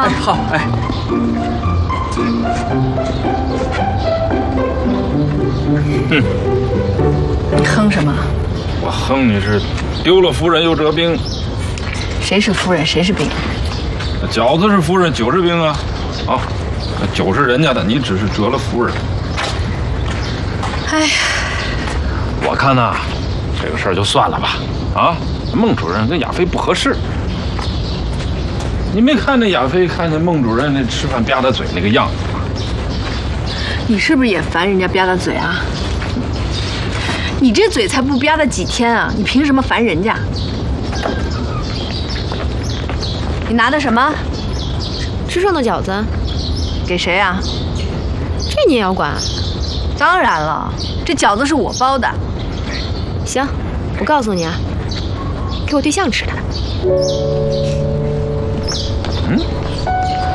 哎，好，哎。 哼， 你哼什么？ 我哼你是丢了夫人又折兵。 谁是夫人，谁是兵？ 饺子是夫人，酒是兵啊。啊，酒是人家的，你只是折了夫人。 哎呀， 我看呐，这个事儿就算了吧。啊，孟主任跟亚飞不合适。你没看那亚飞看见孟主任那吃饭吧嗒嘴那个样子吗？ 你是不是也烦人家吧嗒嘴啊？你这嘴才不吧嗒几天啊，你凭什么烦人家？你拿的什么？ 吃剩的饺子。 给谁啊？ 这你也要管？ 当然了，这饺子是我包的。 行，我告诉你啊，给我对象吃的。 嗯。